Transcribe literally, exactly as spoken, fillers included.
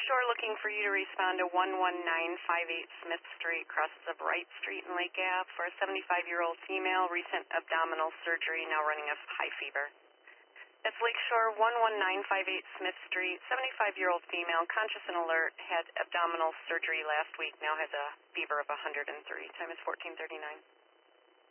Shore looking for you to respond to one one nine five eight Smith Street, crosses of Wright Street and Lake Ave for a seventy-five-year-old female, recent abdominal surgery, now running a high fever. That's Lakeshore, one one nine five eight Smith Street, seventy-five-year-old female, conscious and alert, had abdominal surgery last week, now has a fever of one hundred three. Time is fourteen thirty-nine.